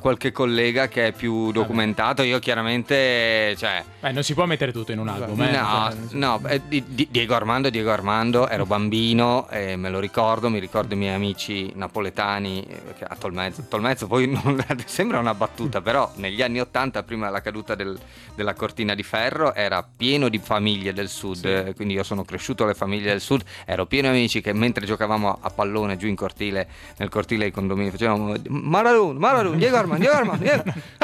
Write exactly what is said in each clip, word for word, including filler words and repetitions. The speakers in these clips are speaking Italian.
qualche collega che è più documentato. Io chiaramente, cioè, Beh, non si può mettere tutto in un album, eh? no, no, eh, di- di- Diego Armando, Diego Armando, ero bambino e me lo ricordo, mi ricordo i miei amici napoletani eh, che a Tolmezzo, Tolmezzo poi non, sembra una battuta, però negli anni ottanta, prima della caduta del- della cortina di ferro, era pieno di famiglie del sud, Sì. eh, quindi io sono cresciuto alle famiglie del sud, ero pieno di amici che mentre giocavamo a pallone giù in cortile, nel cortile dei condomini, facevamo Maradona, Maradona, Diego Armando, Diego Armando, Diego...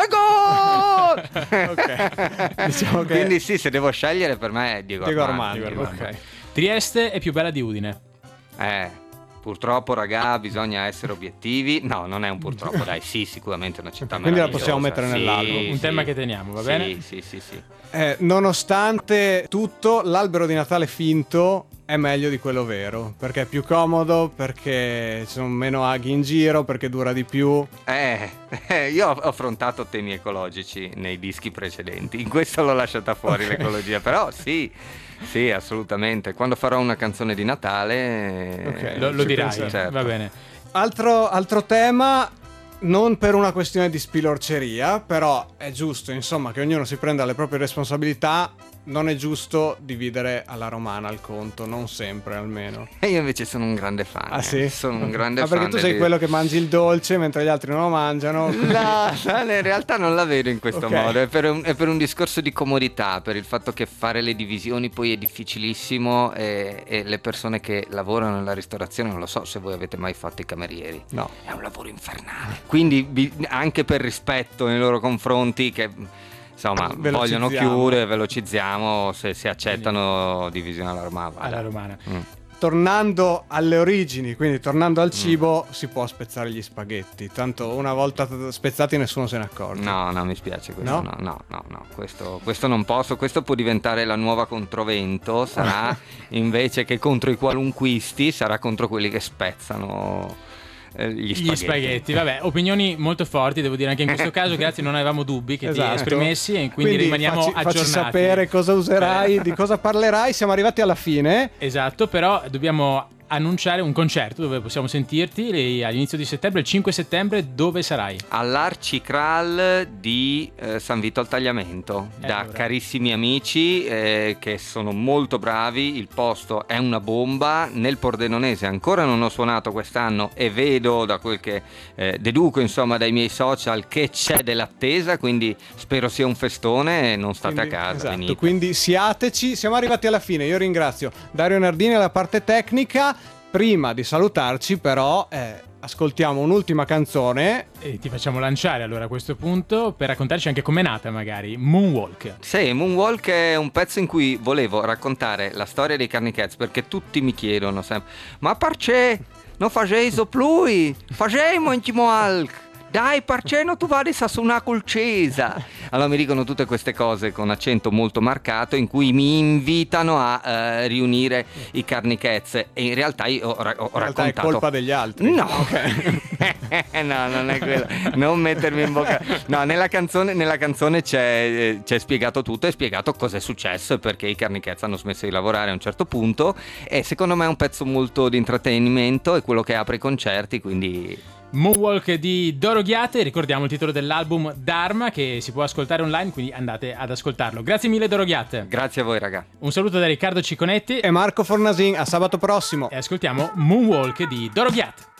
Ecco! Ok. Diciamo che Quindi sì, se devo scegliere per me è Diego, Diego Armando. Armando, Diego Armando. ok. Trieste è più bella di Udine. Eh, purtroppo ragà, bisogna essere obiettivi. No, non è un purtroppo, dai, sì, sicuramente è una città Quindi la meravigliosa. possiamo mettere Sì, nell'album. Un sì. tema che teniamo, va Sì, bene? Sì, sì, sì. Eh, nonostante tutto, l'albero di Natale finto è meglio di quello vero, perché è più comodo, perché ci sono meno aghi in giro, perché dura di più. Eh, eh, io ho affrontato temi ecologici nei dischi precedenti, in questo l'ho lasciata fuori Ok. l'ecologia, però sì, sì, assolutamente. Quando farò una canzone di Natale Ok, eh, Lo, lo ci dirai, penso, certo. va bene. Altro, altro tema, non per una questione di spilorceria, però è giusto, insomma, che ognuno si prenda le proprie responsabilità. Non è giusto dividere alla romana il conto, non sempre almeno. E io invece sono un grande fan. Ah eh. sì? Sono un grande Ma fan. perché tu sei del- quello che mangi il dolce mentre gli altri non lo mangiano? No, in realtà non la vedo in questo Ok. modo, è per, un, è per un discorso di comodità, per il fatto che fare le divisioni poi è difficilissimo e, e le persone che lavorano nella ristorazione, non lo so se voi avete mai fatto i camerieri, No. è un lavoro infernale, quindi bi- anche per rispetto nei loro confronti che insomma vogliono Velocizziamo. chiudere, velocizziamo, se si accettano divisione alla romana, vada. Alla romana. Mm. Tornando alle origini, quindi tornando al cibo, si può spezzare gli spaghetti. Tanto una volta spezzati nessuno se ne accorge. No, no, mi spiace questo. No? No, no, no, no, Questo, questo non posso. Questo può diventare la nuova controvento. Sarà invece che contro i qualunquisti, sarà contro quelli che spezzano eh, gli spaghetti. Gli spaghetti, vabbè, opinioni molto forti, devo dire anche in questo caso, grazie, non avevamo dubbi che Esatto. ti esprimessi e quindi, rimaniamo facci, aggiornati. facci sapere cosa userai, di cosa parlerai. Siamo arrivati alla fine. Esatto, però dobbiamo annunciare un concerto dove possiamo sentirti le- all'inizio di settembre, il cinque settembre, dove sarai? All'Arcicral di eh, San Vito al Tagliamento, Eh, da allora. carissimi amici eh, che sono molto bravi. Il posto è una bomba. Nel Pordenonese ancora non ho suonato quest'anno e vedo da quel che eh, deduco insomma dai miei social che c'è dell'attesa, quindi spero sia un festone e non state Quindi, a casa, esatto, venite. quindi siateci. Siamo arrivati alla fine. Io ringrazio Dario Nardini alla parte tecnica. Prima di salutarci, però, eh, ascoltiamo un'ultima canzone. E ti facciamo lanciare allora a questo punto per raccontarci anche com'è nata, magari Moonwalk. Sì, Moonwalk è un pezzo in cui volevo raccontare la storia dei Carnicats, perché tutti mi chiedono sempre: ma perché non facevo più? Facemmo in Moonwalk! Dai, perché non tu vadi a suonare col Cesa? Allora mi dicono tutte queste cose con accento molto marcato in cui mi invitano a eh, riunire i Carnicats e in realtà io ho, ra- ho In realtà raccontato... è colpa degli altri. No, Ok. no, non è quello. Non mettermi in bocca. No, nella canzone, nella canzone c'è, eh, c'è spiegato tutto, è spiegato cosa è successo e perché i Carnicats hanno smesso di lavorare a un certo punto. E secondo me è un pezzo molto di intrattenimento, è quello che apre i concerti, quindi. Moonwalk di Doro Ghiate, ricordiamo il titolo dell'album Dharma che si può ascoltare online, quindi andate ad ascoltarlo. Grazie mille Doro Ghiate. Grazie a voi, raga. Un saluto da Riccardo Ciconetti E Marco Fornasin, a sabato prossimo. e ascoltiamo Moonwalk di Doro Ghiate.